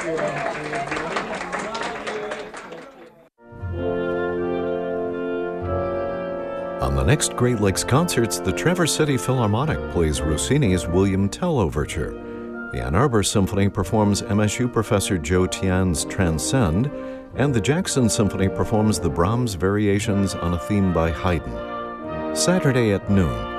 On the next Great Lakes Concerts, the Traverse City Philharmonic plays Rossini's William Tell Overture. The Ann Arbor Symphony performs MSU professor Joe Tian's Transcend, and the Jackson Symphony performs the Brahms Variations on a theme by Haydn. Saturday at noon,